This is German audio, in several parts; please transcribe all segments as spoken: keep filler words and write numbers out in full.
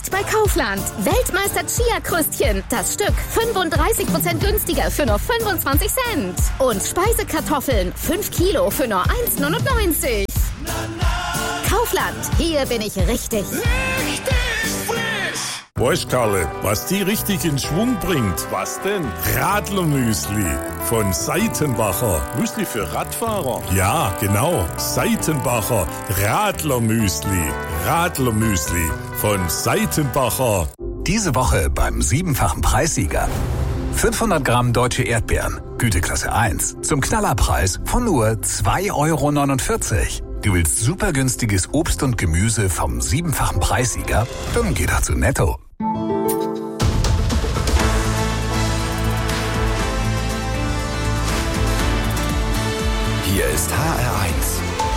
Jetzt bei Kaufland. Weltmeister Chia-Krüstchen. Das Stück fünfunddreißig Prozent günstiger für nur fünfundzwanzig Cent. Und Speisekartoffeln fünf Kilo für nur eins Komma neunundneunzig. Kaufland. Hier bin ich richtig. Richtig frisch. Weißt, Karle, was die richtig in Schwung bringt? Was denn? Radlermüsli von Seitenbacher. Müsli für Radfahrer? Ja, genau. Seitenbacher Radlermüsli. Radlermüsli von Seitenbacher. Diese Woche beim siebenfachen Preissieger. fünfhundert Gramm deutsche Erdbeeren, Güteklasse eins, zum Knallerpreis von nur zwei Euro neunundvierzig. Du willst super günstiges Obst und Gemüse vom siebenfachen Preissieger? Dann geh doch zu Netto. Hier ist H R eins.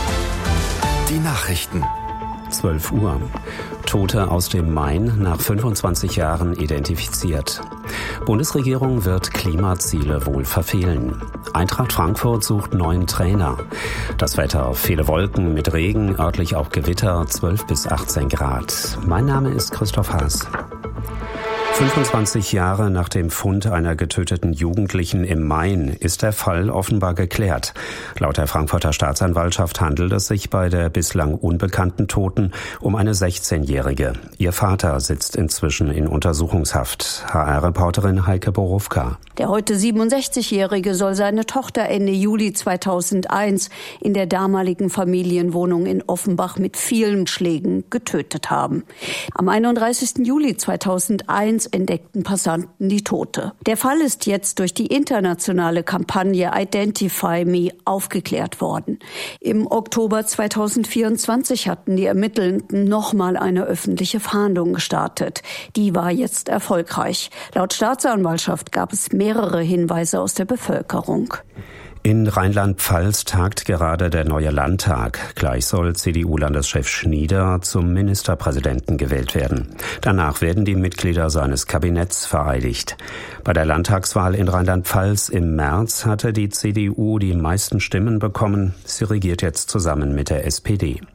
Die Nachrichten. zwölf Uhr. Tote aus dem Main nach fünfundzwanzig Jahren identifiziert. Bundesregierung wird Klimaziele wohl verfehlen. Eintracht Frankfurt sucht neuen Trainer. Das Wetter, viele Wolken mit Regen, örtlich auch Gewitter, zwölf bis achtzehn Grad. Mein Name ist Christoph Haas. fünfundzwanzig Jahre nach dem Fund einer getöteten Jugendlichen im Main ist der Fall offenbar geklärt. Laut der Frankfurter Staatsanwaltschaft handelt es sich bei der bislang unbekannten Toten um eine sechzehnjährige. Ihr Vater sitzt inzwischen in Untersuchungshaft. H R-Reporterin Heike Borowka. Der heute siebenundsechzigjährige soll seine Tochter Ende Juli zweitausendeins in der damaligen Familienwohnung in Offenbach mit vielen Schlägen getötet haben. Am einunddreißigsten Juli zweitausendeins entdeckten Passanten die Tote. Der Fall ist jetzt durch die internationale Kampagne Identify Me aufgeklärt worden. Im Oktober zweitausendvierundzwanzig hatten die Ermittelnden nochmal eine öffentliche Fahndung gestartet. Die war jetzt erfolgreich. Laut Staatsanwaltschaft gab es mehrere Hinweise aus der Bevölkerung. In Rheinland-Pfalz tagt gerade der neue Landtag. Gleich soll C D U-Landeschef Schnieder zum Ministerpräsidenten gewählt werden. Danach werden die Mitglieder seines Kabinetts vereidigt. Bei der Landtagswahl in Rheinland-Pfalz im März hatte die C D U die meisten Stimmen bekommen. Sie regiert jetzt zusammen mit der S P D.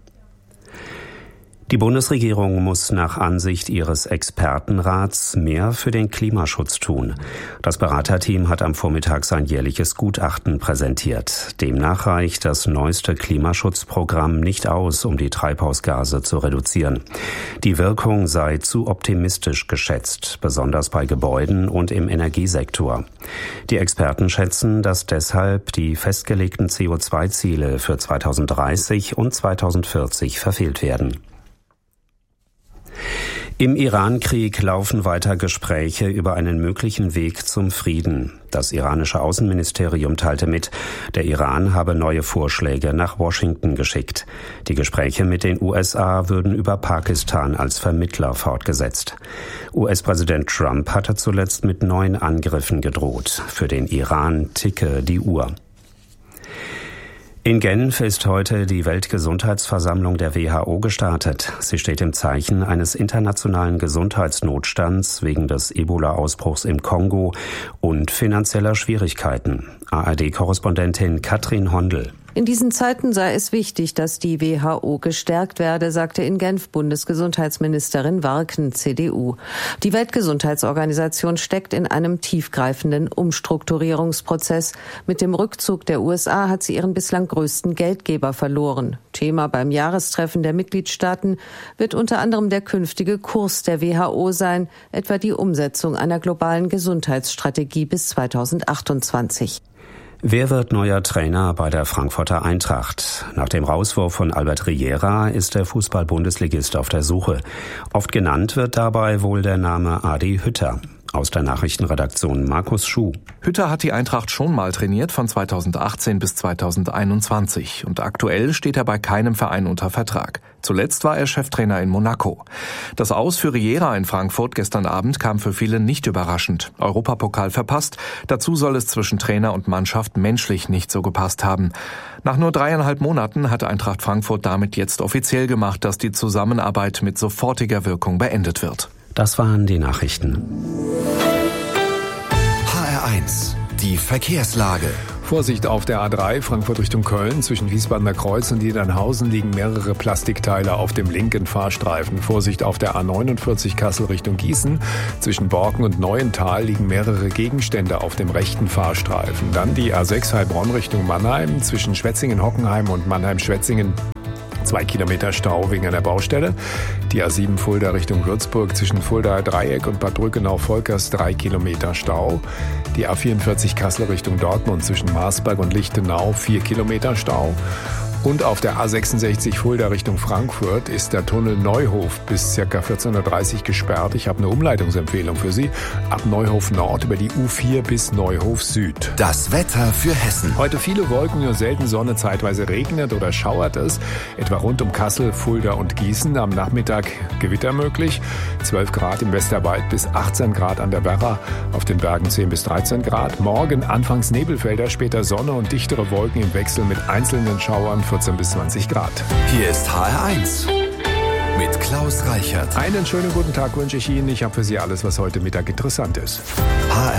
Die Bundesregierung muss nach Ansicht ihres Expertenrats mehr für den Klimaschutz tun. Das Beraterteam hat am Vormittag sein jährliches Gutachten präsentiert. Demnach reicht das neueste Klimaschutzprogramm nicht aus, um die Treibhausgase zu reduzieren. Die Wirkung sei zu optimistisch geschätzt, besonders bei Gebäuden und im Energiesektor. Die Experten schätzen, dass deshalb die festgelegten C O zwei Ziele für zweitausenddreißig und zweitausendvierzig verfehlt werden. Im Iran-Krieg laufen weiter Gespräche über einen möglichen Weg zum Frieden. Das iranische Außenministerium teilte mit, der Iran habe neue Vorschläge nach Washington geschickt. Die Gespräche mit den U S A würden über Pakistan als Vermittler fortgesetzt. U S-Präsident Trump hatte zuletzt mit neuen Angriffen gedroht. Für den Iran ticke die Uhr. In Genf ist heute die Weltgesundheitsversammlung der W H O gestartet. Sie steht im Zeichen eines internationalen Gesundheitsnotstands wegen des Ebola-Ausbruchs im Kongo und finanzieller Schwierigkeiten. A R D-Korrespondentin Katrin Hondel. In diesen Zeiten sei es wichtig, dass die W H O gestärkt werde, sagte in Genf Bundesgesundheitsministerin Warken, C D U. Die Weltgesundheitsorganisation steckt in einem tiefgreifenden Umstrukturierungsprozess. Mit dem Rückzug der U S A hat sie ihren bislang größten Geldgeber verloren. Thema beim Jahrestreffen der Mitgliedstaaten wird unter anderem der künftige Kurs der W H O sein, etwa die Umsetzung einer globalen Gesundheitsstrategie bis zweitausendachtundzwanzig. Wer wird neuer Trainer bei der Frankfurter Eintracht? Nach dem Rauswurf von Albert Riera ist der Fußball-Bundesligist auf der Suche. Oft genannt wird dabei wohl der Name Adi Hütter. Aus der Nachrichtenredaktion Markus Schuh. Hütter hat die Eintracht schon mal trainiert, von zweitausendachtzehn bis zweitausendeinundzwanzig. Und aktuell steht er bei keinem Verein unter Vertrag. Zuletzt war er Cheftrainer in Monaco. Das Aus für Riera in Frankfurt gestern Abend kam für viele nicht überraschend. Europapokal verpasst. Dazu soll es zwischen Trainer und Mannschaft menschlich nicht so gepasst haben. Nach nur dreieinhalb Monaten hat Eintracht Frankfurt damit jetzt offiziell gemacht, dass die Zusammenarbeit mit sofortiger Wirkung beendet wird. Das waren die Nachrichten. H R eins, die Verkehrslage. Vorsicht auf der A drei Frankfurt Richtung Köln. Zwischen Wiesbadener Kreuz und Niedernhausen liegen mehrere Plastikteile auf dem linken Fahrstreifen. Vorsicht auf der A neunundvierzig Kassel Richtung Gießen. Zwischen Borken und Neuental liegen mehrere Gegenstände auf dem rechten Fahrstreifen. Dann die A sechs Heilbronn Richtung Mannheim. Zwischen Schwetzingen-Hockenheim und Mannheim-Schwetzingen zwei Kilometer Stau wegen einer Baustelle. Die A sieben Fulda Richtung Würzburg zwischen Fuldaer Dreieck und Bad Brückenau-Volkers drei Kilometer Stau. Die A vierundvierzig Kassel Richtung Dortmund zwischen Marsberg und Lichtenau vier Kilometer Stau. Und auf der A sechsundsechzig Fulda Richtung Frankfurt ist der Tunnel Neuhof bis ca. vierzehn Uhr dreißig gesperrt. Ich habe eine Umleitungsempfehlung für Sie. Ab Neuhof Nord über die U vier bis Neuhof Süd. Das Wetter für Hessen. Heute viele Wolken, nur selten Sonne, zeitweise regnet oder schauert es. Etwa rund um Kassel, Fulda und Gießen. Am Nachmittag Gewitter möglich. zwölf Grad im Westerwald bis achtzehn Grad an der Werra. Auf den Bergen zehn bis dreizehn Grad. Morgen anfangs Nebelfelder, später Sonne und dichtere Wolken im Wechsel mit einzelnen Schauern. vierzehn bis zwanzig Grad. Hier ist H R eins mit Klaus Reichert. Einen schönen guten Tag wünsche ich Ihnen. Ich habe für Sie alles, was heute Mittag interessant ist. H